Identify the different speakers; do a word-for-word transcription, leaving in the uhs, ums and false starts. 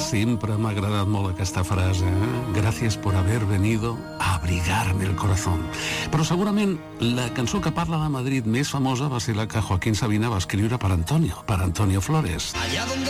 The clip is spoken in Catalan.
Speaker 1: sempre m'ha agradat molt aquesta frase, eh? Gracias por haber venido a abrigarme el corazón. Però segurament la cançó que parla de Madrid més famosa va ser la que Joaquín Sabina va escriure per Antonio, per Antonio Flores.